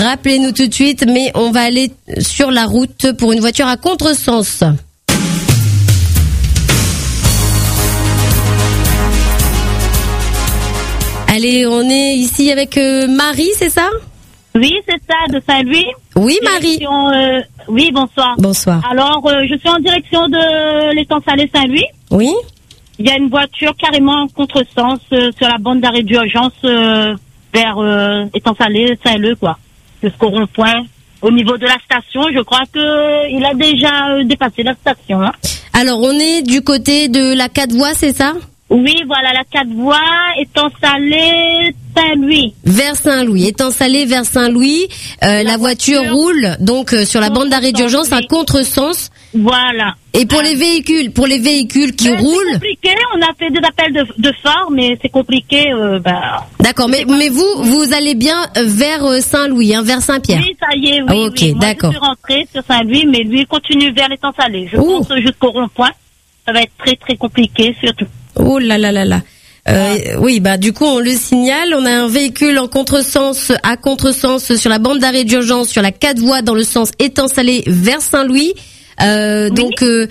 rappelez-nous tout de suite, mais on va aller sur la route pour une voiture à contresens. Allez, on est ici avec Marie, c'est ça ? Oui, c'est ça, de Saint-Louis. Oui, Marie. Oui, bonsoir. Bonsoir. Alors, je suis en direction de l'étang salé Saint-Louis. Oui. Il y a une voiture carrément en contresens sur la bande d'arrêt d'urgence vers étang salé Saint-Leu, quoi. Jusqu'au rond-point. Au niveau de la station, je crois que il a déjà dépassé la station. Hein. Alors, on est du côté de la 4 voies, c'est ça ? Oui, voilà, la 4 voies, étang salé Saint-Louis. Vers Saint-Louis, étang salé vers Saint-Louis. La voiture roule donc sur la bande d'arrêt d'urgence à contresens. Voilà. Et pour les véhicules qui roulent. C'est compliqué, on a fait des appels de phare, mais c'est compliqué. D'accord, mais vous allez bien vers Saint-Louis, hein, vers Saint-Pierre. Oui, ça y est, oui. Ok, oui. Moi, d'accord. je suis rentrée sur Saint-Louis, mais lui, il continue vers l'étang salé. Je pense jusqu'au rond-point. Ça va être très, très compliqué, surtout. Oh là là là là. Oui, bah du coup on le signale, on a un véhicule à contresens sur la bande d'arrêt d'urgence sur la 4 voies dans le sens étang salé vers Saint-Louis. Oui. Donc le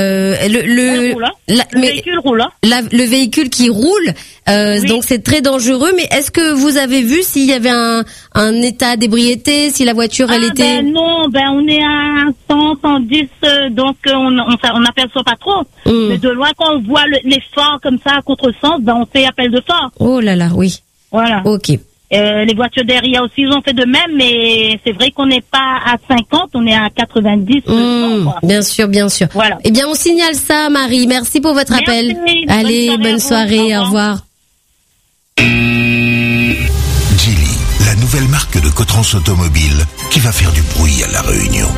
véhicule roule. Le véhicule qui roule, Oui. donc c'est très dangereux. Mais est-ce que vous avez vu s'il y avait un état d'ébriété, si la voiture elle était... Non, on est à 100, 110, donc on n'aperçoit pas trop. Mais de loin quand on voit les phares comme ça à contresens, on fait appel de phare. Oh là là, oui. Voilà. Ok. Les voitures derrière aussi, ils ont fait de même, mais c'est vrai qu'on n'est pas à 50, on est à 90. Bien sûr, bien sûr. Voilà. Eh bien, on signale ça, Marie. Merci pour votre appel. Allez, bonne soirée, au revoir. Geely, la nouvelle marque de Cotrans Automobile qui va faire du bruit à La Réunion.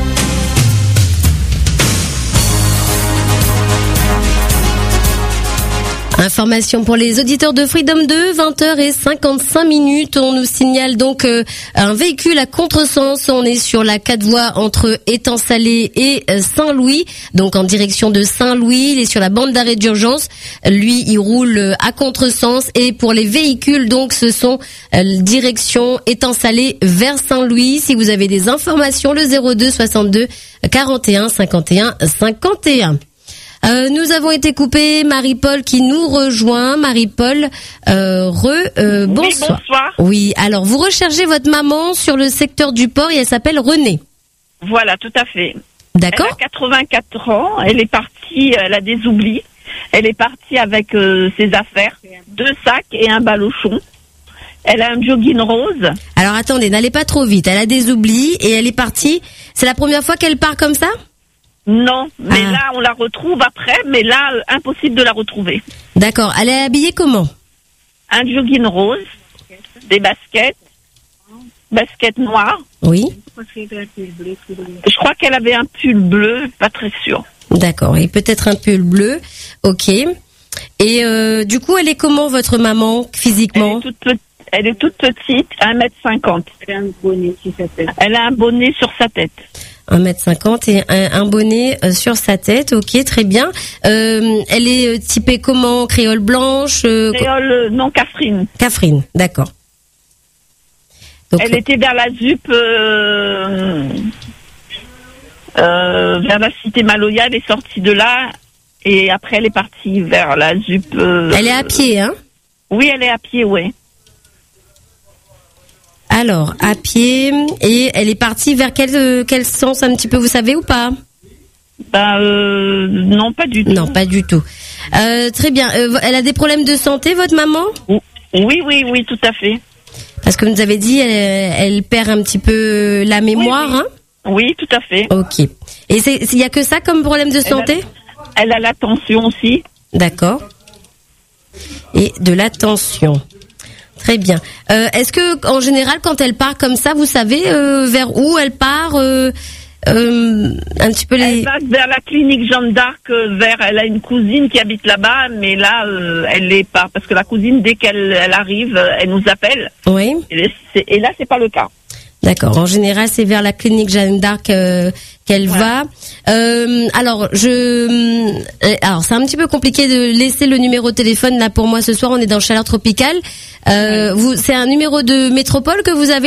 Information pour les auditeurs de Freedom 2, 20h55. On nous signale donc un véhicule à contresens. On est sur la 4 voies entre étang salé et Saint-Louis, donc en direction de Saint-Louis. Il est sur la bande d'arrêt d'urgence. Lui, il roule à contresens. Et pour les véhicules, donc, ce sont direction étang salé vers Saint-Louis. Si vous avez des informations, le 02 62 41 51 51. Nous avons été coupés. Marie-Paul qui nous rejoint. Marie-Paul, bonsoir. Oui, bonsoir. Oui, alors vous recherchez votre maman sur le secteur du port et elle s'appelle Renée. Voilà, tout à fait. D'accord. Elle a 84 ans, elle est partie, elle a des oublis. Elle est partie avec ses affaires, 2 sacs et un balochon. Elle a un jogging rose. Alors attendez, n'allez pas trop vite. Elle a des oublis et elle est partie. C'est la première fois qu'elle part comme ça ? Non, mais là, on la retrouve après, mais là, impossible de la retrouver. D'accord. Elle est habillée comment ? Un jogging rose, des baskets noires. Oui. Je crois qu'elle avait un pull bleu, pas très sûr. D'accord. Et peut-être un pull bleu. Ok. Et du coup, elle est comment, votre maman, physiquement ? Elle est toute petite, 1m50. Elle a un bonnet sur sa tête. 1m50 et un bonnet sur sa tête, ok, très bien. Elle est typée comment ? Créole blanche Créole, non, Catherine. Catherine, d'accord. Donc, elle était vers la ZUP, vers la cité Maloya, elle est sortie de là, et après elle est partie vers la ZUP. Elle est à pied, hein ? Oui, elle est à pied, ouais. Alors, à pied, et elle est partie vers quel sens un petit peu, vous savez ou pas ? Non, pas du tout. Non, pas du tout. Très bien. Elle a des problèmes de santé, votre maman ? Oui, tout à fait. Parce que vous nous avez dit, elle perd un petit peu la mémoire, hein ? Oui, tout à fait. Ok. Et il y a que ça comme problème de santé ? Elle a la tension aussi. D'accord. Et de la tension. Très bien. Est-ce que, en général, quand elle part comme ça, vous savez vers où elle part un petit peu Elle va vers la clinique Jeanne d'Arc, elle a une cousine qui habite là-bas, mais là, elle n'est pas, parce que la cousine, dès qu'elle arrive, elle nous appelle. Oui. Et là, c'est pas le cas. D'accord. En général, c'est vers la clinique Jeanne d'Arc qu'elle va. Alors, c'est un petit peu compliqué de laisser le numéro de téléphone là pour moi ce soir. On est dans Chaleur Tropicale. C'est un numéro de métropole que vous avez?